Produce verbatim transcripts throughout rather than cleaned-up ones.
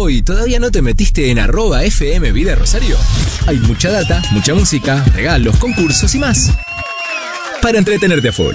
tiempo y todavía no te metiste en arroba F M Vida Rosario? Hay mucha data, mucha música, regalos, concursos y más para entretenerte a full.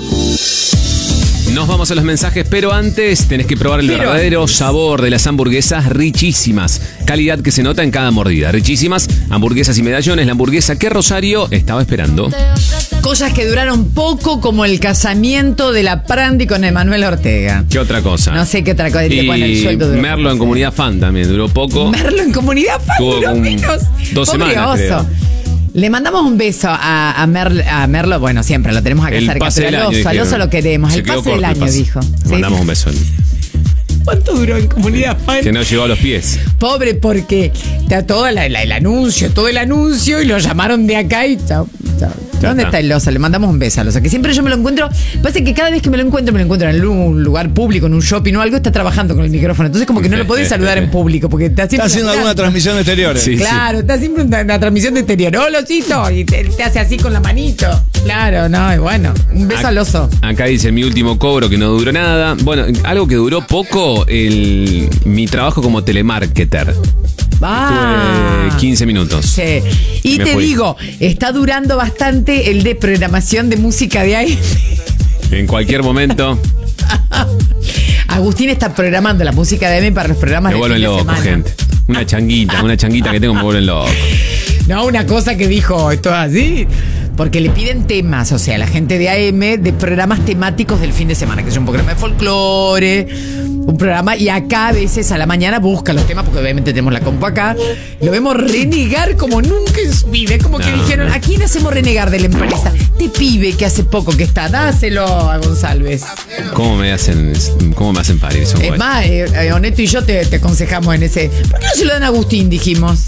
Nos vamos a los mensajes, pero antes tenés que probar el pero verdadero antes. sabor de las hamburguesas Richísimas. Calidad que se nota en cada mordida. Richísimas, hamburguesas y medallones. La hamburguesa que Rosario estaba esperando. Cosas que duraron poco, como el casamiento de la Prandi con Emanuel Ortega. ¿Qué otra cosa? No sé qué otra cosa. Y bueno, el sueldo duró Merlo poco, en Comunidad Fan también duró poco. Merlo en Comunidad Fan duró menos. Dos Pobre semanas, oso. creo. Le mandamos un beso a, a, Merlo, a Merlo, bueno, siempre lo tenemos acá el cerca, pase pero del al año, oso, al oso lo queremos. El pase del año, pase. dijo. Le ¿Sí? mandamos un beso. ¿Cuánto duró en Comunidad Fan? Que no llegó a los pies. Pobre, porque está todo la, la, el anuncio, todo el anuncio, y lo llamaron de acá y chao, chao. ¿Dónde está el oso? Le mandamos un beso al oso, que siempre yo me lo encuentro. Pasa que cada vez que me lo encuentro, me lo encuentro en un lugar público, en un shopping o algo, está trabajando con el micrófono. Entonces, como que no lo podés saludar en público, porque está siempre. Está haciendo alguna transmisión exterior. Sí, claro, sí. está siempre en una transmisión de exterior. ¡Hola, osito! Y te, te hace así con la manito. Claro, no, y bueno, un beso Ac- al oso. Acá dice mi último cobro que no duró nada. Bueno, algo que duró poco, el mi trabajo como telemarketer. Ah. Estuve quince minutos. Sí. Y Me te fui. digo, está durando bastante el de programación de música de ahí. En cualquier momento. Agustín está programando la música de A M para los programas Me de vuelven fin de loco, semana. gente. Una changuita, una changuita que tengo me vuelven loco. No, una cosa que dijo, esto es así. Porque le piden temas, o sea, la gente de A M, de programas temáticos del fin de semana, que es un programa de folclore, un programa, y acá a veces a la mañana busca los temas, porque obviamente tenemos la compu acá, lo vemos renegar como nunca en su vida. Es como que No, dijeron, no. ¿a quién hacemos renegar de la empresa? Te pibe que hace poco que está, dáselo a González. ¿Cómo me hacen, cómo me hacen parir esos Es güeyes? más, eh, eh, Oneto y yo te, te aconsejamos en ese. ¿Por qué no se lo dan a Agustín, dijimos?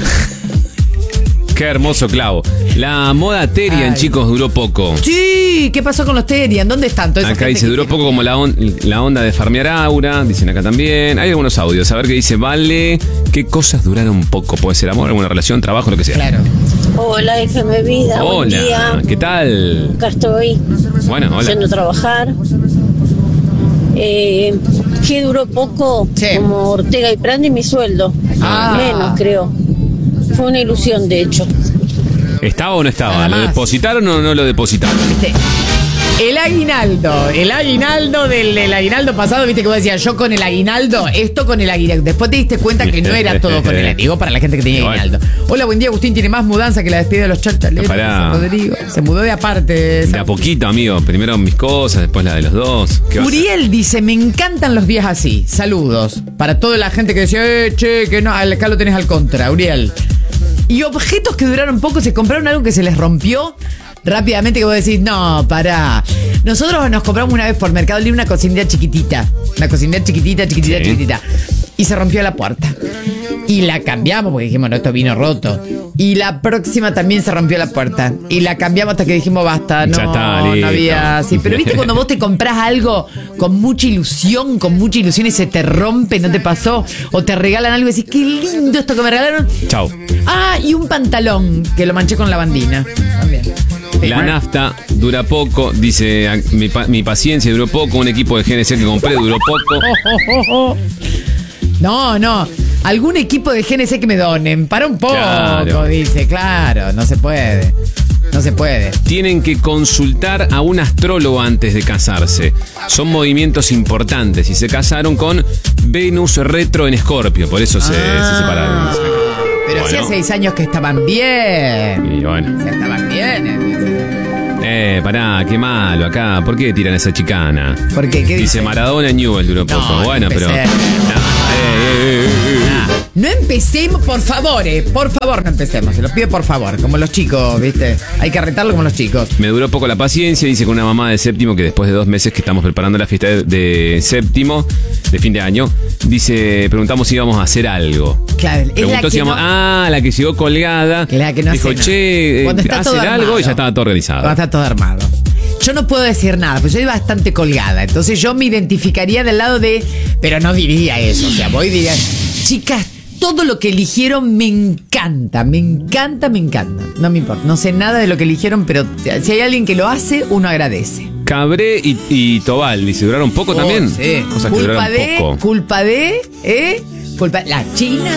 Qué hermoso clavo. La moda Terian, Ay. chicos, duró poco. Sí, ¿qué pasó con los Terian? ¿Dónde están? Toda esa Acá gente dice, que duró tiene- poco como la, on- la onda de farmear aura, dicen acá también. Hay algunos audios, a ver qué dice, vale, ¿qué cosas duraron poco? Puede ser amor, alguna relación, trabajo, lo que sea. Claro. Hola, F M Vida. Buen Hola, día. ¿qué tal? Acá estoy Bueno, yendo a hola. trabajar. Eh, ¿Qué duró poco? Sí. Como Ortega y Prandi, mi sueldo. Ah. Menos, creo. Fue una ilusión, de hecho. ¿Estaba o no estaba? Nada ¿Lo más. depositaron o no lo depositaron? Viste, el aguinaldo, el aguinaldo del, del aguinaldo pasado, viste que vos decías, yo con el aguinaldo, esto con el aguinaldo. Después te diste cuenta que no era todo con el aguinaldo. Digo, para la gente que tenía Bueno. aguinaldo. Hola, buen día, Agustín. Tiene más mudanza que la despedida de los chachaleros. Pará. Rodrigo. Se mudó de aparte. De a poquito, amigo. Primero mis cosas, después la de los dos. ¿Qué va a hacer? Uriel dice, me encantan los días así. Saludos. Para toda la gente que decía, eh, che, que no, acá lo tenés al contra, Uriel. Y objetos que duraron poco, se compraron algo que se les rompió rápidamente, que vos decís, no, pará. Nosotros nos compramos una vez por Mercado Libre una cocinera chiquitita. Una cocinera chiquitita, chiquitita, Sí. chiquitita. Y se rompió la puerta. Y la cambiamos porque dijimos, no, esto vino roto. Y la próxima también se rompió la puerta. Y la cambiamos hasta que dijimos, basta, no, Ya está, no listo. había así. Pero viste cuando vos te comprás algo con mucha ilusión, con mucha ilusión y se te rompe, ¿no te pasó? O te regalan algo y decís, qué lindo esto que me regalaron. Chau. Ah, y un pantalón que lo manché con lavandina. También. Sí. La nafta dura poco, dice a- mi, pa- mi paciencia duró poco, un equipo de G N C que compré duró poco. No, no. Algún equipo de G N C que me donen. Para un poco, Claro. dice. Claro, no se puede. No se puede. Tienen que consultar a un astrólogo antes de casarse. Son movimientos importantes y se casaron con Venus retro en Escorpio, por eso se, Ah, se separaron. Pero hacía Bueno. seis años que estaban bien. Y bueno. O sea, estaban bien. Eh, pará, qué malo acá. ¿Por qué tiran a esa chicana? ¿Por qué? ¿Qué Dice dice? Maradona Newell duró No, poco. no bueno, pero. empecé. No, eh, eh, eh, eh. No empecemos, por favor, eh. Por favor, no empecemos. Se los pido por favor. Como los chicos, ¿viste? Hay que retarlo como los chicos. Me duró poco la paciencia, dice con una mamá de séptimo que después de dos meses que estamos preparando la fiesta de, de séptimo, de fin de año, dice, preguntamos si íbamos a hacer algo. Claro, es la Preguntó que si íbamos, no- ah, la que llegó colgada. La que no dijo, hace nada. che, eh, Cuando está todo hacer algo armado. y ya estaba todo realizado. Cuando está todo armado. Yo no puedo decir nada, pues soy bastante colgada. Entonces yo me identificaría del lado de. Pero no diría eso. O sea, voy y diría, chicas, todo lo que eligieron me encanta, me encanta, me encanta. No me importa. No sé nada de lo que eligieron, pero si hay alguien que lo hace, uno agradece. Cabré y, y Tobal, dice, duraron poco Oh, también. sí. Cosas que Culpa duraron de, poco. culpa de, ¿eh? Culpa, la China